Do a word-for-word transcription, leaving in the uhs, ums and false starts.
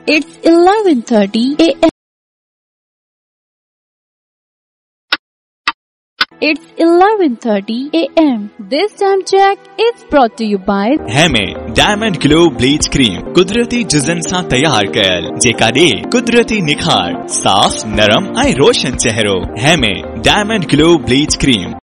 It's eleven thirty a m It's eleven thirty a m This time check is brought to you by हेमे diamond glow bleach cream कुदरती जिजन सां तैयार कयल जेका ॾे कुदरती निखार साफ़ नरम ऐं रोशन चेहरो। हेमे डायमंड ग्लो ब्लीच क्रीम।